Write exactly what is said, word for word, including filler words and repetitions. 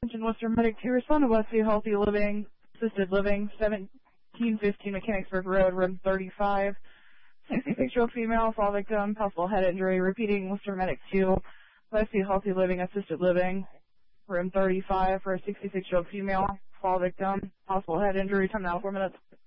Attention Western Medic to respond to Westview Healthy Living, Assisted Living, seventeen fifteen Mechanicsburg Road, room thirty-five. sixty-six-year-old female, fall victim, possible head injury. Repeating, Western Medic two, Westview Healthy Living, Assisted Living, room thirty-five for a sixty-six-year-old female, fall victim, possible head injury. Time now, four minutes.